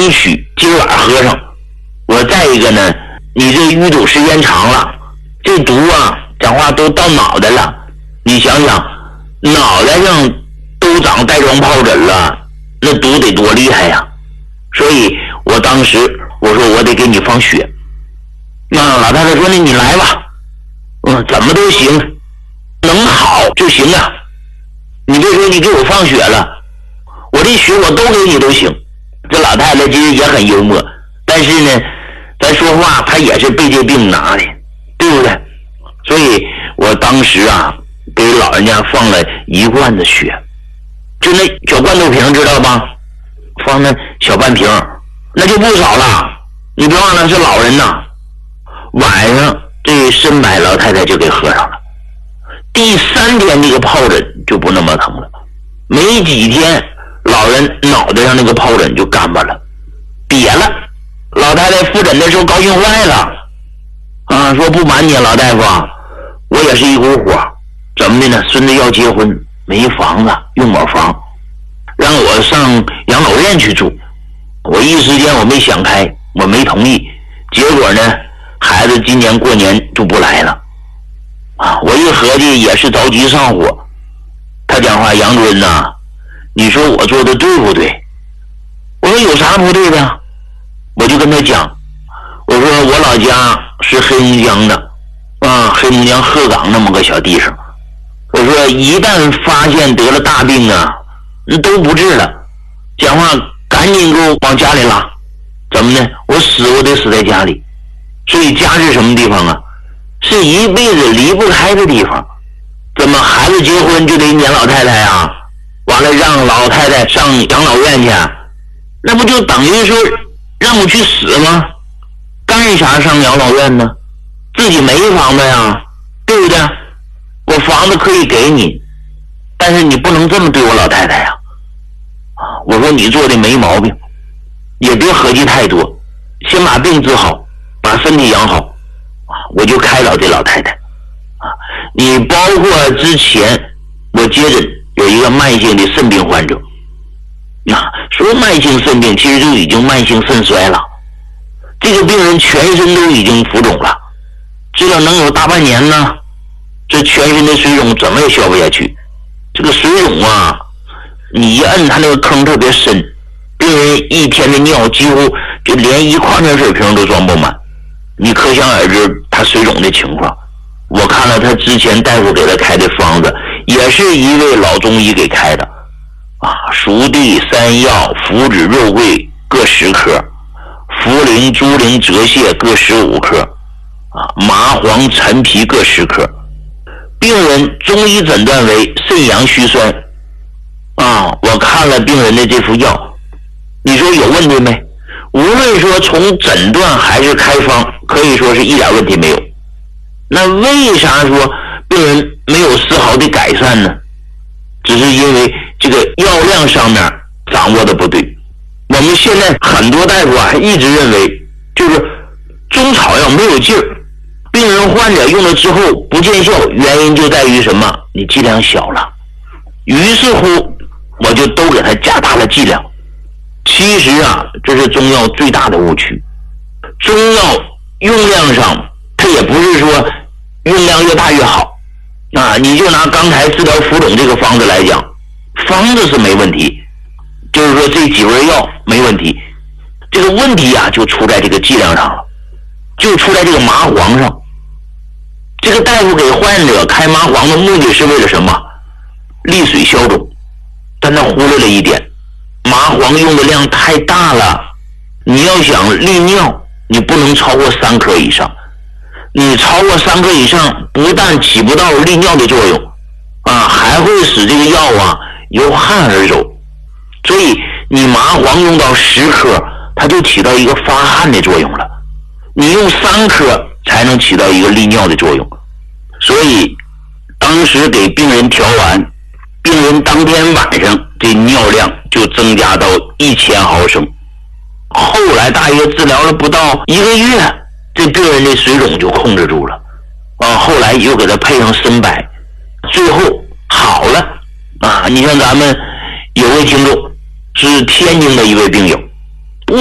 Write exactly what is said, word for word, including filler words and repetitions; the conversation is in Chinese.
争取今晚喝上。我再一个呢，你这淤堵时间长了，这毒啊讲话都到脑袋了，你想想脑袋上都长带状疱疹了，那毒得多厉害呀！所以我当时我说我得给你放血。那老太太说，那你来吧，嗯，怎么都行，能好就行啊。你别说你给我放血了，我这血我都给你都行。这老太太其实也很幽默，但是呢咱说话她也是被这病拿的，对不对？所以我当时啊给老人家放了一罐子血，就那小罐头瓶知道吧，放那小半瓶那就不少了。你别忘了是老人呐。晚上这深白老太太就给喝上了，第三天这个疱疹就不那么疼了，没几天老人脑袋上那个疱疹就干巴了，瘪了。老太太复诊的时候高兴坏了啊，说不瞒你老大夫啊，我也是一股火，怎么的呢？孙子要结婚没房子，用我房，让我上养老院去住。我一时间我没想开，我没同意，结果呢孩子今年过年就不来了啊！我一合计也是着急上火。他讲话，杨主任呐，你说我做的对不对？我说有啥不对的？我就跟他讲，我说我老家是黑龙江的啊，黑龙江鹤岗那么个小地方。我说一旦发现得了大病啊，都不治了，讲话赶紧给我往家里拉。怎么呢？我死我得死在家里。所以家是什么地方啊？是一辈子离不开的地方。怎么孩子结婚就得撵老太太啊？完了让老太太上养老院去，那不就等于说让我去死吗？干啥上养老院呢？自己没房子呀，对不对？我房子可以给你，但是你不能这么对我老太太呀。我说你做的没毛病，也别合计太多，先把病治好，把身体养好，我就开导这老太太。你包括之前我接诊有一个慢性的肾病患者，啊，说慢性肾病其实就已经慢性肾衰了，这个病人全身都已经浮肿了，治疗能有大半年呢，这全身的水肿怎么也消不下去。这个水肿啊，你一摁它那个坑特别深，病人一天的尿几乎就连一矿泉水瓶都装不满，你可想而知他水肿的情况。我看了他之前大夫给他开的方子，也是一位老中医给开的啊，熟地、山药、附子、肉桂各十克，茯苓、猪苓、泽泻各十五克，啊，麻黄、陈皮各十克。病人中医诊断为肾阳虚衰啊，我看了病人的这副药，你说有问题没？无论说从诊断还是开方，可以说是一点问题没有。那为啥说病人没有丝毫的改善呢？只是因为这个药量上面掌握的不对。我们现在很多大夫啊一直认为就是中草药没有劲儿，病人患者用了之后不见效，原因就在于什么？你剂量小了。于是乎我就都给他加大了剂量。其实啊，这是中药最大的误区。中药用量上它也不是说用量越大越好啊！你就拿刚才治疗浮肿这个方子来讲，方子是没问题，就是说这几味药没问题，这个问题啊就出在这个剂量上了，就出在这个麻黄上。这个大夫给患者开麻黄的目的是为了什么？利水消肿，但他忽略了一点，麻黄用的量太大了，你要想利尿，你不能超过三克以上。你超过三克以上，不但起不到利尿的作用啊，还会使这个药啊由汗而走。所以你麻黄用到十克，它就起到一个发汗的作用了。你用三克才能起到一个利尿的作用。所以当时给病人调完，病人当天晚上这尿量就增加到一千毫升。后来大约治疗了不到一个月，这病人的水肿就控制住了啊，后来又给他配上参柏，最后好了啊！你像咱们有位听众是天津的一位病友，